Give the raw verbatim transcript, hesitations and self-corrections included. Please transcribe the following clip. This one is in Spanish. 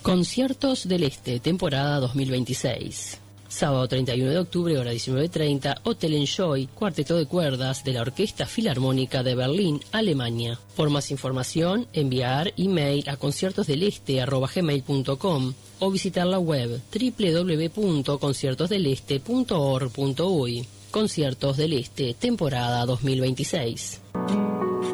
Conciertos del Este, temporada dos mil veintiséis. Sábado treinta y uno de octubre, hora diecinueve treinta, Hotel Enjoy, cuarteto de cuerdas de la Orquesta Filarmónica de Berlín, Alemania. Por más información, enviar email a conciertosdeleste arroba gmail punto com o visitar la web doble u doble u doble u punto conciertos del este punto org punto uy. Conciertos del Este, temporada dos mil veintiséis.